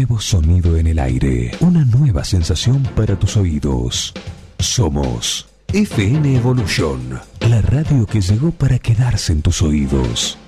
nuevo sonido en el aire, una nueva sensación para tus oídos. Somos FM Evolution, la radio que llegó para quedarse en tus oídos.